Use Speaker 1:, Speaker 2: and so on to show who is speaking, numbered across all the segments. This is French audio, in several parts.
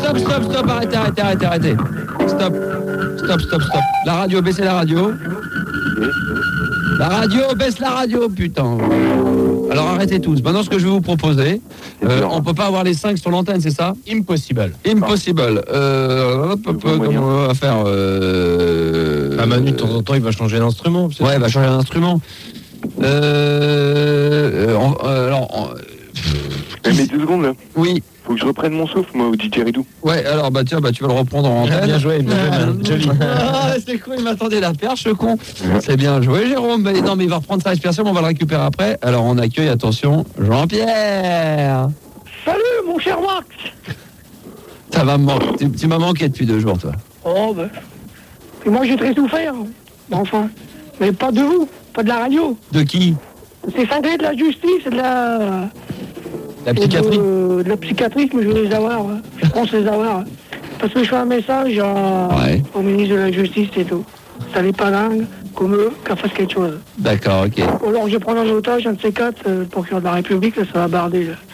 Speaker 1: stop, arrêtez. Stop. La radio, baissez la radio. La radio, baisse la radio, putain. Alors arrêtez tous. Maintenant, ce que je vais vous proposer, on peut pas avoir les 5 sur l'antenne, c'est ça?
Speaker 2: Impossible.
Speaker 1: Comment on va faire
Speaker 2: Manu, de temps en temps, il va changer d'instrument.
Speaker 1: Ouais, il va changer d'instrument.
Speaker 3: Mais 2 secondes là.
Speaker 1: Oui.
Speaker 3: Faut que je reprenne mon souffle, moi, au DJ Ridou.
Speaker 1: Ouais, alors tu vas le reprendre en antenne.
Speaker 2: Bien joué, joli.
Speaker 1: C'est con, il m'attendait la perche, con. C'est bien joué, Jérôme. Mais non, mais il va reprendre sa respiration, mais on va le récupérer après. Alors on accueille, attention, Jean-Pierre.
Speaker 4: Salut, mon cher Max.
Speaker 1: Ça va me manquer. Tu m'as manqué depuis 2 jours, toi.
Speaker 4: Oh, ben. Et moi, j'ai très souffert. Enfin. Mais pas de vous, pas de la radio.
Speaker 1: De qui?
Speaker 4: C'est cinglé de la justice et de la...
Speaker 1: La psychiatrie.
Speaker 4: De la psychiatrie, mais je veux les avoir. Je pense les avoir. Parce que je fais un message au ministre de la Justice et tout. Ça n'est pas dingue, comme eux, qu'à fasse quelque chose.
Speaker 1: D'accord, ok.
Speaker 4: Ou alors je prends en otage un de ces 4, le procureur de la République, là, ça va barder. Là.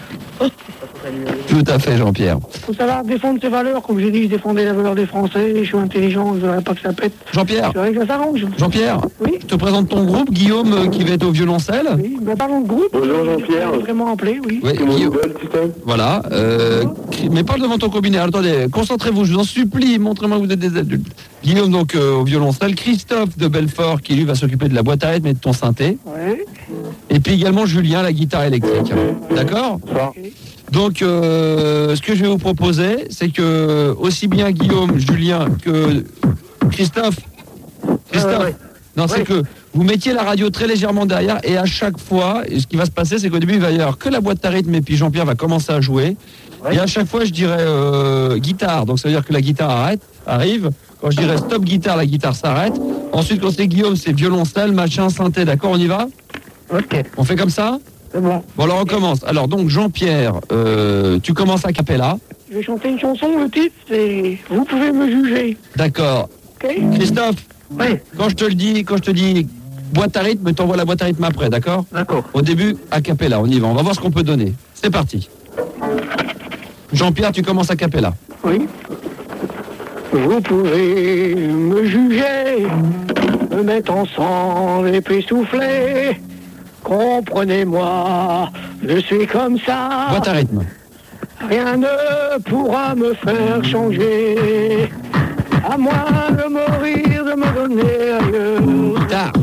Speaker 1: Tout à fait, Jean-Pierre.
Speaker 4: Faut savoir défendre ses valeurs. Comme j'ai dit, je défendais la valeur des Français. Je suis intelligent, je ne voudrais pas que ça pète.
Speaker 1: Jean-Pierre.
Speaker 4: C'est vrai que ça s'arrange.
Speaker 1: Jean-Pierre.
Speaker 4: Oui.
Speaker 1: Je te présente ton groupe, Guillaume, qui va être au violoncelle.
Speaker 4: Oui, mais parlons de groupe.
Speaker 3: Bonjour Jean-Pierre.
Speaker 4: Vraiment appelé, oui.
Speaker 1: Oui,
Speaker 3: C'est mon
Speaker 1: Guillaume.
Speaker 3: idole, putain.
Speaker 1: Voilà. Mais parle devant ton combiné. Alors, attendez, concentrez-vous, je vous en supplie. Montrez-moi que vous êtes des adultes. Guillaume, donc, au violoncelle. Christophe de Belfort, qui lui va s'occuper de la boîte à rythme et de ton synthé.
Speaker 4: Ouais.
Speaker 1: Et puis également Julien, la guitare électrique. D'accord ? Donc, ce que je vais vous proposer, c'est que aussi bien Guillaume, Julien que Christophe, non, c'est que vous mettiez la radio très légèrement derrière et à chaque fois, ce qui va se passer, c'est qu'au début, il va y avoir que la boîte à rythme et puis Jean-Pierre va commencer à jouer. Et à chaque fois, je dirais guitare. Donc, ça veut dire que la guitare arrive. Quand je dirais stop guitare, la guitare s'arrête. Ensuite, quand c'est Guillaume, c'est violoncelle, machin, synthé. D'accord, on y va ?
Speaker 4: Ok.
Speaker 1: On fait comme ça ?
Speaker 4: C'est bon.
Speaker 1: Bon, alors on commence. Alors donc Jean-Pierre, tu commences a cappella.
Speaker 4: Je vais chanter une chanson, le titre, c'est « Vous pouvez me juger ».
Speaker 1: D'accord.
Speaker 4: Ok.
Speaker 1: Christophe,
Speaker 4: Oui.
Speaker 1: quand je te dis boîte à rythme, t'envoies la boîte à rythme après, d'accord ?
Speaker 4: D'accord.
Speaker 1: Au début, a cappella, on y va. On va voir ce qu'on peut donner. C'est parti. Jean-Pierre, tu commences a cappella.
Speaker 4: Oui. Vous pouvez me juger, me mettre ensemble et puis souffler. Comprenez-moi, je suis comme ça.
Speaker 1: Boîte à rythme.
Speaker 4: Rien ne pourra me faire changer. À moins de mourir, de me donner ailleurs.
Speaker 1: Guitare.